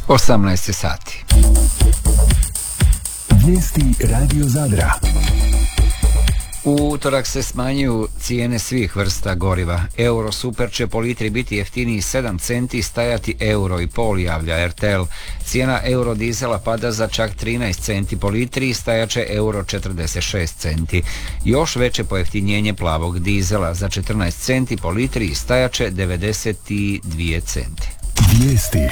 18 sati. Vijesti Radio Zadra. U utorak se smanjuju cijene svih vrsta goriva. Euro Super će po litri biti jeftiniji 7 centi, stajati €1,5, javlja RTL. Cijena euro dizela pada za čak 13 centi po litri i stajaće €46 centi. Još veće pojeftinjenje plavog dizela za 14 centi po litri i stajaće 92 centi. Vijesti.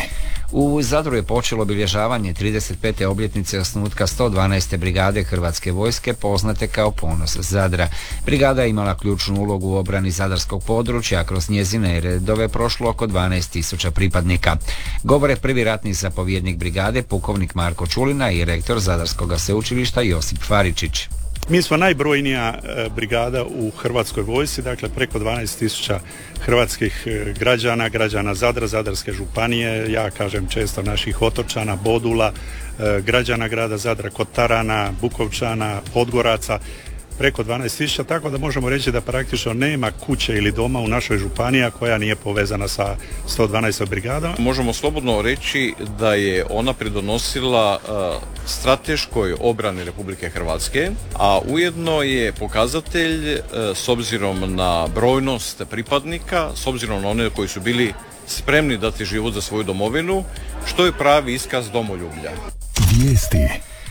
U Zadru je počelo obilježavanje 35. obljetnice osnutka 112. brigade Hrvatske vojske, poznate kao Ponos Zadra. Brigada je imala ključnu ulogu u obrani zadarskog područja, a kroz njezine redove prošlo oko 12.000 pripadnika. Govore prvi ratni zapovjednik brigade, pukovnik Marko Čulina, i rektor Zadarskog sveučilišta Josip Faričić. Mi smo najbrojnija brigada u Hrvatskoj vojsci, dakle preko 12.000 hrvatskih građana Zadra, Zadarske županije, ja kažem često naših otočana, Bodula, građana grada Zadra, Kotarana, Bukovčana, Podgoraca, preko 12.000, tako da možemo reći da praktično nema kuće ili doma u našoj županiji koja nije povezana sa 112. brigadom. Možemo slobodno reći da je ona pridonosila strateškoj obrani Republike Hrvatske, a ujedno je pokazatelj s obzirom na brojnost pripadnika, s obzirom na one koji su bili spremni dati život za svoju domovinu, što je pravi iskaz domoljublja. Vijesti.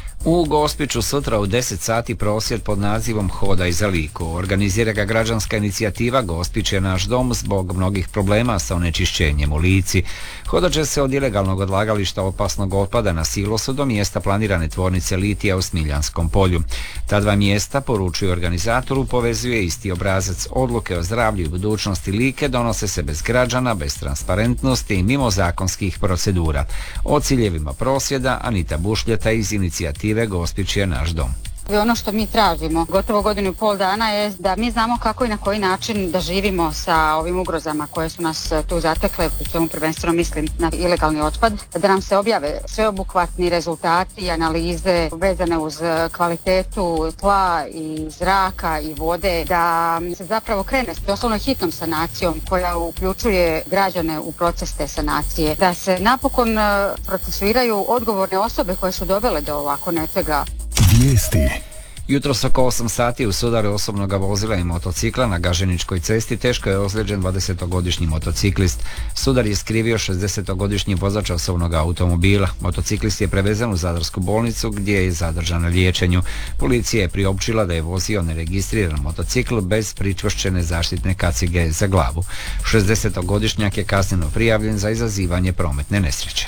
U Gospiću sutra u 10 sati prosvjed pod nazivom Hodaj za Liku. Organizira ga građanska inicijativa Gospić je naš dom zbog mnogih problema sa onečišćenjem u Lici. Hodat će se od ilegalnog odlagališta opasnog otpada na silosu do mjesta planirane tvornice litija u Smiljanskom polju. Ta dva mjesta, poručuju organizatoru, povezuje isti obrazac. Odluke o zdravlju i budućnosti Like donose se bez građana, bez transparentnosti i mimo zakonskih procedura. O ciljevima prosvjeda Anita Bušljeta iz inicijative Gospić je naš dom. Ono što mi tražimo gotovo 1,5 dana je da mi znamo kako i na koji način da živimo sa ovim ugrozama koje su nas tu zatekle, u čemu prvenstveno mislim na ilegalni otpad, da nam se objave sveobuhvatni rezultati i analize vezane uz kvalitetu tla i zraka i vode, da se zapravo krene s doslovno hitnom sanacijom koja uključuje građane u proces te sanacije, da se napokon procesuiraju odgovorne osobe koje su dovele do ovako nečega. Vijesti. Jutros oko 8 sati u sudaru osobnog vozila i motocikla na Gaženičkoj cesti teško je ozlijeđen 20-godišnji motociklist. Sudar je skrivio 60-godišnji vozač osobnog automobila. Motociklist je prevezen u Zadarsku bolnicu gdje je zadržan na liječenju. Policija je priopćila da je vozio neregistriran motocikl bez pričvršćene zaštitne kacige za glavu. 60-godišnjak je kazneno prijavljen za izazivanje prometne nesreće.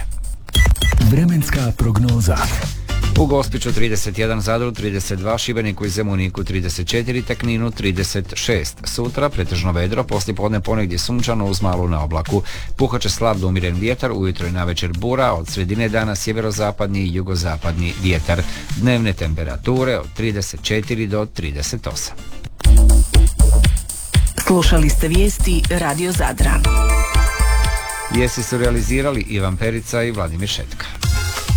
Vremenska prognoza. U Gospiću 31, Zadru 32, Šibeniku i Zemuniku 34, te Kninu 36. Sutra pretežno vedro, poslijepodne ponegdje sunčano uz malu na oblaku. Puhat će slab do umiren vjetar, ujutro i navečer bura, od sredine dana sjeverozapadni i jugozapadni vjetar. Dnevne temperature od 34 do 38. Slušali ste vijesti Radio Zadra. Vijesti su realizirali Ivan Perica i Vladimir Šetka.